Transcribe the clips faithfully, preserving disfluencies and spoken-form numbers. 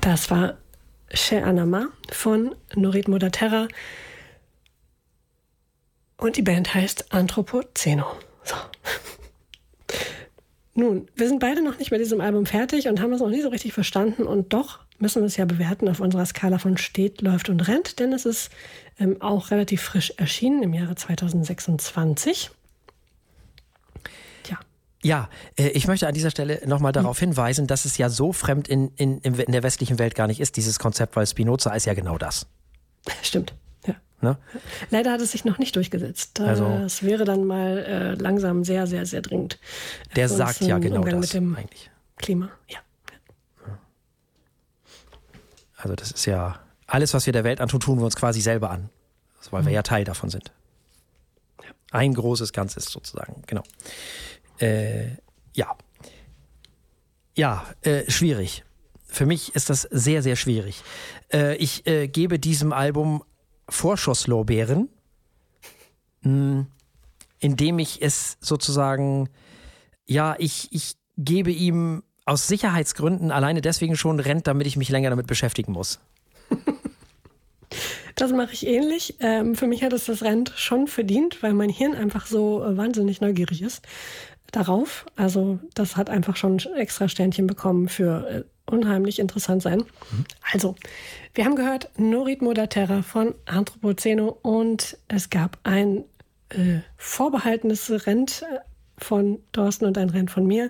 Das war Che Anama von Norit Modaterra. Und die Band heißt Anthropoceno. So. Nun, wir sind beide noch nicht mit diesem Album fertig und haben es noch nie so richtig verstanden. Und doch müssen wir es ja bewerten auf unserer Skala von steht, läuft und rennt. Denn es ist ähm, auch relativ frisch erschienen im Jahre zweitausendsechsundzwanzig. Tja. Ja, äh, ich möchte an dieser Stelle nochmal darauf hm. hinweisen, dass es ja so fremd in, in, in der westlichen Welt gar nicht ist, dieses Konzept, weil Spinoza ist ja genau das. Stimmt. Ne? Leider hat es sich noch nicht durchgesetzt. Also, es wäre dann mal äh, langsam sehr, sehr, sehr dringend. Der sagt ja genau Umgang das mit dem eigentlich. Klima, ja. Also das ist ja, alles, was wir der Welt antun, tun wir uns quasi selber an. Also, weil mhm. wir ja Teil davon sind. Ja. Ein großes Ganzes sozusagen, genau. Äh, ja. Ja, äh, schwierig. Für mich ist das sehr, sehr schwierig. Äh, ich äh, gebe diesem Album Vorschusslorbeeren, indem ich es sozusagen, ja, ich, ich gebe ihm aus Sicherheitsgründen alleine deswegen schon Rent, damit ich mich länger damit beschäftigen muss. Das mache ich ähnlich. Ähm, für mich hat es das Rent schon verdient, weil mein Hirn einfach so äh, wahnsinnig neugierig ist darauf. Also das hat einfach schon extra Sternchen bekommen für äh, unheimlich interessant sein. Mhm. Also, wir haben gehört Norit Modaterra von Anthropoceno und es gab ein äh, vorbehaltenes Rent von Thorsten und ein Rent von mir.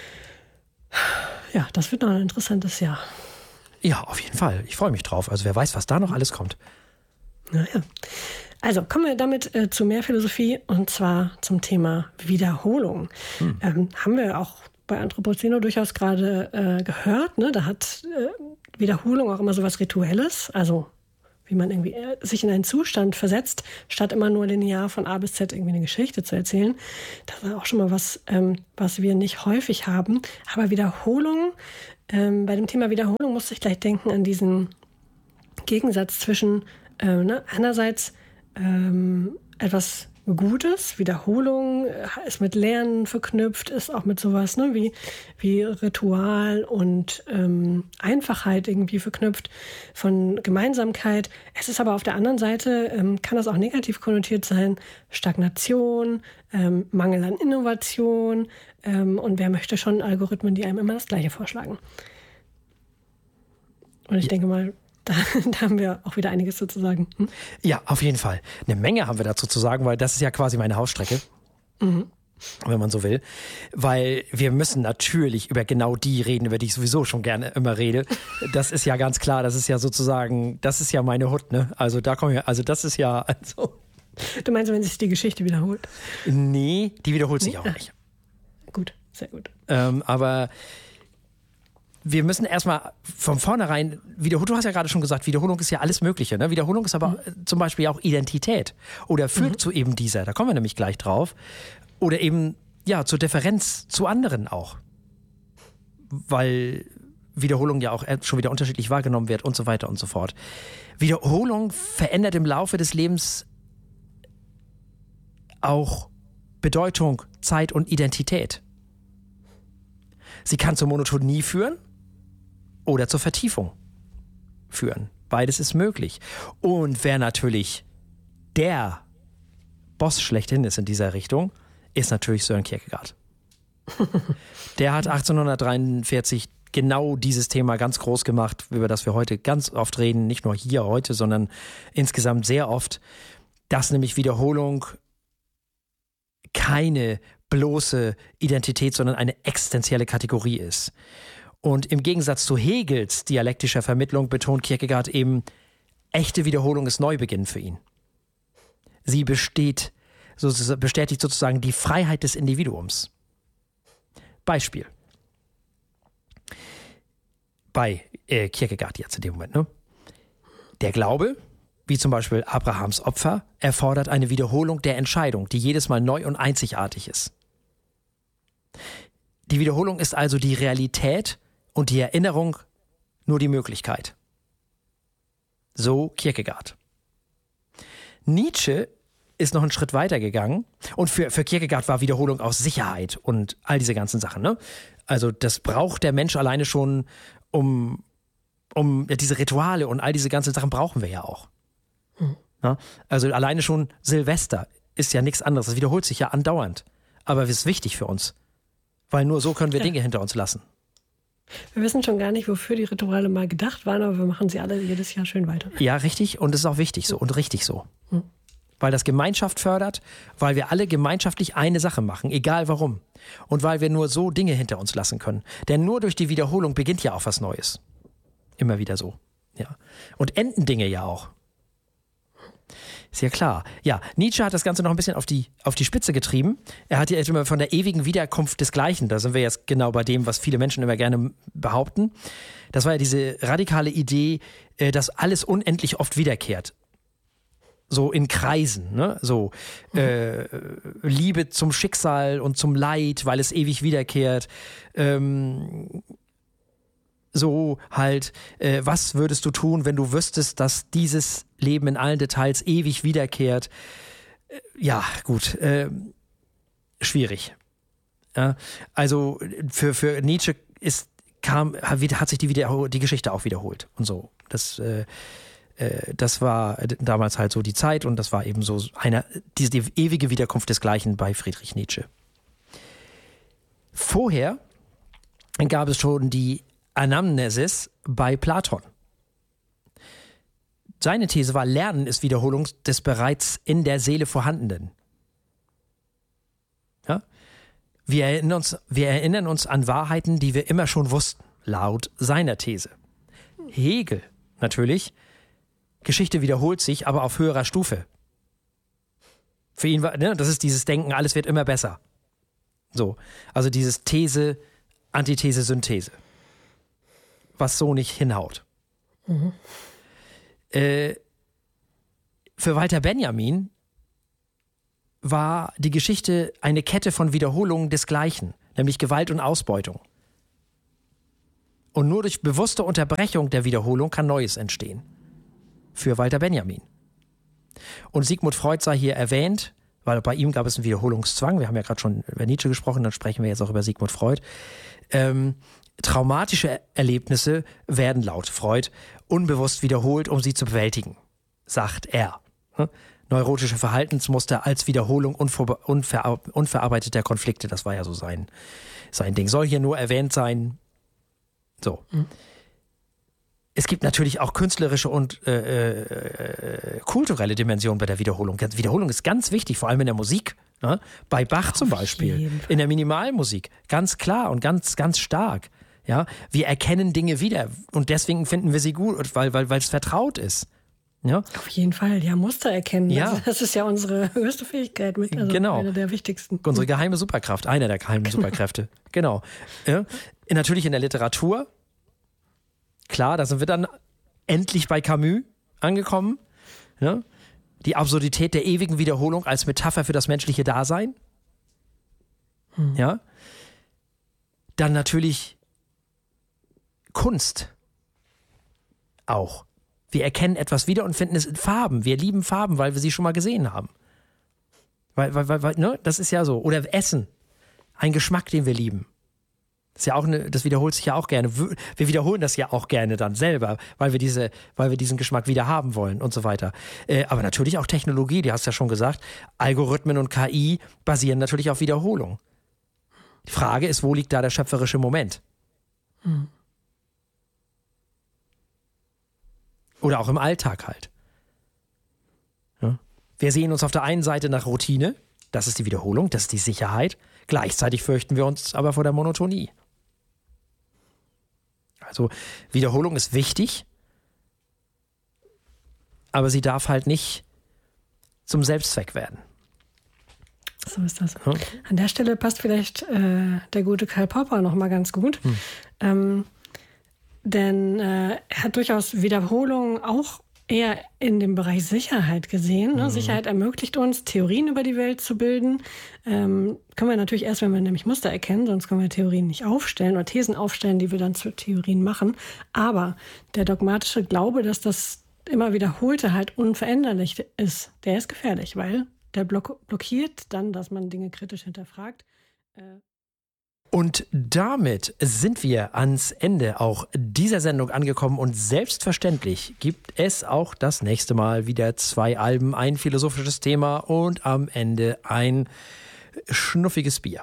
Ja, das wird noch ein interessantes Jahr. Ja, auf jeden Fall. Ich freue mich drauf. Also wer weiß, was da noch alles kommt. Naja. Also kommen wir damit äh, zu mehr Philosophie und zwar zum Thema Wiederholung. Hm. Ähm, haben wir auch bei Anthropoceno durchaus gerade äh, gehört. Ne? Da hat äh, Wiederholung auch immer so was Rituelles, also wie man irgendwie äh, sich in einen Zustand versetzt, statt immer nur linear von A bis Z irgendwie eine Geschichte zu erzählen. Das war auch schon mal was, ähm, was wir nicht häufig haben. Aber Wiederholung, ähm, bei dem Thema Wiederholung musste ich gleich denken an diesen Gegensatz zwischen äh, ne, einerseits ähm, etwas Gutes, Wiederholung, ist mit Lernen verknüpft, ist auch mit sowas ne, wie, wie Ritual und ähm, Einfachheit irgendwie verknüpft, von Gemeinsamkeit. Es ist aber auf der anderen Seite, ähm, kann das auch negativ konnotiert sein, Stagnation, ähm, Mangel an Innovation ähm, und wer möchte schon Algorithmen, die einem immer das Gleiche vorschlagen. Und ich ja. denke mal, Da, da haben wir auch wieder einiges zu sagen. Hm? Ja, auf jeden Fall. Eine Menge haben wir dazu zu sagen, weil das ist ja quasi meine Hausstrecke, mhm. wenn man so will. Weil wir müssen natürlich über genau die reden, über die ich sowieso schon gerne immer rede. Das ist ja ganz klar, das ist ja sozusagen, das ist ja meine Hut, ne? Also da kommen wir, also das ist ja, also. Du meinst, wenn sich die Geschichte wiederholt? Nee, die wiederholt sich nee? auch Ach. nicht. Gut, sehr gut. Ähm, aber wir müssen erstmal von vornherein, Wiederholung, du hast ja gerade schon gesagt, Wiederholung ist ja alles Mögliche. Ne? Wiederholung ist aber mhm. zum Beispiel auch Identität oder führt mhm. zu eben dieser, da kommen wir nämlich gleich drauf. Oder eben, ja, zur Differenz zu anderen auch. Weil Wiederholung ja auch schon wieder unterschiedlich wahrgenommen wird und so weiter und so fort. Wiederholung verändert im Laufe des Lebens auch Bedeutung, Zeit und Identität. Sie kann zur Monotonie führen oder zur Vertiefung führen. Beides ist möglich. Und wer natürlich der Boss schlechthin ist in dieser Richtung, ist natürlich Søren Kierkegaard. Der hat achtzehnhundertdreiundvierzig genau dieses Thema ganz groß gemacht, über das wir heute ganz oft reden, nicht nur hier heute, sondern insgesamt sehr oft, dass nämlich Wiederholung keine bloße Identität, sondern eine existenzielle Kategorie ist. Und im Gegensatz zu Hegels dialektischer Vermittlung betont Kierkegaard eben, echte Wiederholung ist Neubeginn für ihn. Sie besteht, so, bestätigt sozusagen die Freiheit des Individuums. Beispiel. Bei äh, Kierkegaard jetzt in dem Moment, ne? Der Glaube, wie zum Beispiel Abrahams Opfer, erfordert eine Wiederholung der Entscheidung, die jedes Mal neu und einzigartig ist. Die Wiederholung ist also die Realität und die Erinnerung nur die Möglichkeit. So Kierkegaard. Nietzsche ist noch einen Schritt weiter gegangen und für, für Kierkegaard war Wiederholung auch Sicherheit und all diese ganzen Sachen. Ne? Also das braucht der Mensch alleine schon, um, um ja, diese Rituale und all diese ganzen Sachen brauchen wir ja auch. Mhm. Ja? Also alleine schon Silvester ist ja nichts anderes. Das wiederholt sich ja andauernd. Aber es ist wichtig für uns. Weil nur so können wir ja. Dinge hinter uns lassen. Wir wissen schon gar nicht, wofür die Rituale mal gedacht waren, aber wir machen sie alle jedes Jahr schön weiter. Ja, richtig. Und es ist auch wichtig so und richtig so. Mhm. Weil das Gemeinschaft fördert, weil wir alle gemeinschaftlich eine Sache machen, egal warum. Und weil wir nur so Dinge hinter uns lassen können. Denn nur durch die Wiederholung beginnt ja auch was Neues. Immer wieder so. Ja. Und enden Dinge ja auch. Ist ja klar. Ja, Nietzsche hat das Ganze noch ein bisschen auf die, auf die Spitze getrieben. Er hat ja immer von der ewigen Wiederkunft des Gleichen. Da sind wir jetzt genau bei dem, was viele Menschen immer gerne behaupten. Das war ja diese radikale Idee, dass alles unendlich oft wiederkehrt. So in Kreisen, ne? So mhm. äh, Liebe zum Schicksal und zum Leid, weil es ewig wiederkehrt. Ähm, so halt, äh, was würdest du tun, wenn du wüsstest, dass dieses Leben in allen Details ewig wiederkehrt? Äh, ja, gut, äh, schwierig. Ja, also für, für Nietzsche ist, kam, hat sich die, wieder, die Geschichte auch wiederholt und so. Das äh, Das war damals halt so die Zeit und das war eben so eine, diese die ewige Wiederkunft desgleichen bei Friedrich Nietzsche. Vorher gab es schon die Anamnesis bei Platon. Seine These war, Lernen ist Wiederholung des bereits in der Seele Vorhandenen. Ja? Wir erinnern uns, wir erinnern uns an Wahrheiten, die wir immer schon wussten, laut seiner These. Hegel natürlich, Geschichte wiederholt sich, aber auf höherer Stufe. Für ihn war, ne, das ist dieses Denken, alles wird immer besser. So, also dieses These, Antithese, Synthese. Was so nicht hinhaut. Mhm. Äh, für Walter Benjamin war die Geschichte eine Kette von Wiederholungen desgleichen, nämlich Gewalt und Ausbeutung. Und nur durch bewusste Unterbrechung der Wiederholung kann Neues entstehen. Für Walter Benjamin. Und Sigmund Freud sei hier erwähnt, weil bei ihm gab es einen Wiederholungszwang. Wir haben ja gerade schon über Nietzsche gesprochen, dann sprechen wir jetzt auch über Sigmund Freud. Ähm, traumatische Erlebnisse werden laut Freud unbewusst wiederholt, um sie zu bewältigen, sagt er. Hm? Neurotische Verhaltensmuster als Wiederholung unver- unver- unverarbeiteter Konflikte, das war ja so sein, sein Ding. Soll hier nur erwähnt sein. So. Mhm. Es gibt natürlich auch künstlerische und äh, äh, kulturelle Dimensionen bei der Wiederholung. Wiederholung ist ganz wichtig, vor allem in der Musik. Ne? Bei Bach zum Beispiel, in der Minimalmusik. Ganz klar und ganz, ganz stark. Ja? Wir erkennen Dinge wieder und deswegen finden wir sie gut, weil, weil, weil es vertraut ist. Ja? Auf jeden Fall, ja, Muster erkennen. Ja. Also das ist ja unsere höchste Fähigkeit mit, also genau. Eine der wichtigsten. Unsere geheime Superkraft, eine der geheimen Superkräfte. Genau. Ja? Natürlich in der Literatur. Klar, da sind wir dann endlich bei Camus angekommen. Ja? Die Absurdität der ewigen Wiederholung als Metapher für das menschliche Dasein. Hm. Ja? Dann natürlich Kunst. Auch. Wir erkennen etwas wieder und finden es in Farben. Wir lieben Farben, weil wir sie schon mal gesehen haben. Weil, weil, weil, ne? Das ist ja so. Oder Essen. Ein Geschmack, den wir lieben. Das ist ja auch eine, das wiederholt sich ja auch gerne. Wir wiederholen das ja auch gerne dann selber, weil wir diese, weil wir diesen Geschmack wieder haben wollen und so weiter. Äh, aber natürlich auch Technologie, du hast ja schon gesagt, Algorithmen und K I basieren natürlich auf Wiederholung. Die Frage ist, wo liegt da der schöpferische Moment? Hm. Oder auch im Alltag halt. Ja? Wir sehen uns auf der einen Seite nach Routine, das ist die Wiederholung, das ist die Sicherheit. Gleichzeitig fürchten wir uns aber vor der Monotonie. Also Wiederholung ist wichtig, aber sie darf halt nicht zum Selbstzweck werden. So ist das. Hm? An der Stelle passt vielleicht äh, der gute Karl Popper noch mal ganz gut. Hm. Ähm, denn äh, er hat durchaus Wiederholung auch eher in dem Bereich Sicherheit gesehen. Ne? Mhm. Sicherheit ermöglicht uns, Theorien über die Welt zu bilden. Ähm, können wir natürlich erst, wenn wir nämlich Muster erkennen, sonst können wir Theorien nicht aufstellen oder Thesen aufstellen, die wir dann zu Theorien machen. Aber der dogmatische Glaube, dass das immer Wiederholte halt unveränderlich ist, der ist gefährlich, weil der block- blockiert dann, dass man Dinge kritisch hinterfragt. Äh Und damit sind wir ans Ende auch dieser Sendung angekommen und selbstverständlich gibt es auch das nächste Mal wieder zwei Alben, ein philosophisches Thema und am Ende ein schnuffiges Bier.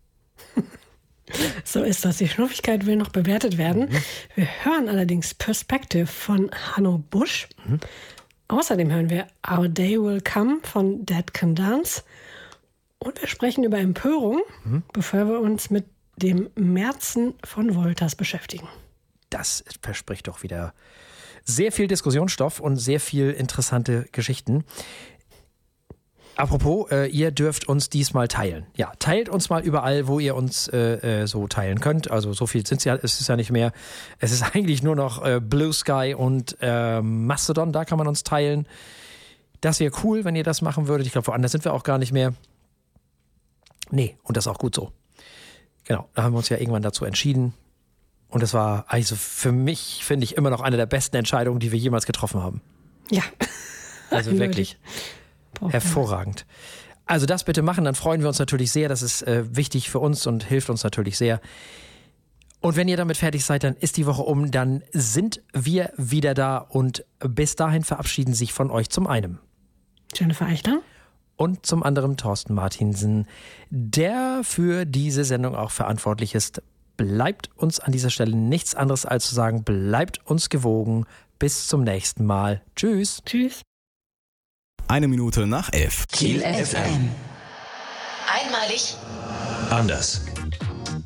So ist das. Die Schnuffigkeit will noch bewertet werden. Mhm. Wir hören allerdings Perspective von Hanno Busch. Mhm. Außerdem hören wir Our Day Will Come von Dead Can Dance. Und wir sprechen über Empörung, mhm. bevor wir uns mit dem Märzen von Wolters beschäftigen. Das verspricht doch wieder sehr viel Diskussionsstoff und sehr viel interessante Geschichten. Apropos, äh, ihr dürft uns diesmal teilen. Ja, teilt uns mal überall, wo ihr uns äh, so teilen könnt. Also so viel sind's ja, es ist ja nicht mehr. Es ist eigentlich nur noch äh, Blue Sky und äh, Mastodon, da kann man uns teilen. Das wäre cool, wenn ihr das machen würdet. Ich glaube, woanders sind wir auch gar nicht mehr. Nee, und das ist auch gut so. Genau, da haben wir uns ja irgendwann dazu entschieden. Und das war also für mich, finde ich, immer noch eine der besten Entscheidungen, die wir jemals getroffen haben. Ja. Also wirklich. Hervorragend. Also das bitte machen, dann freuen wir uns natürlich sehr. Das ist äh, wichtig für uns und hilft uns natürlich sehr. Und wenn ihr damit fertig seid, dann ist die Woche um, dann sind wir wieder da. Und bis dahin verabschieden sich von euch zum einen Jennifer Eichler und zum anderen Thorsten Martinsen, der für diese Sendung auch verantwortlich ist. Bleibt uns an dieser Stelle nichts anderes als zu sagen, bleibt uns gewogen. Bis zum nächsten Mal. Tschüss. Tschüss. Eine Minute nach elf. Kiel F M. Einmalig. Anders.